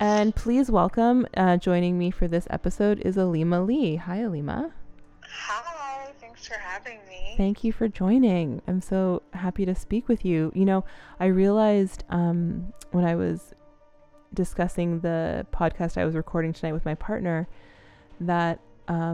And please welcome, joining me for this episode is Alima Lee. Hi, Alima. Hi, thanks for having me. Thank you for joining. I'm so happy to speak with you. You know, I realized when I was discussing the podcast I was recording tonight with my partner that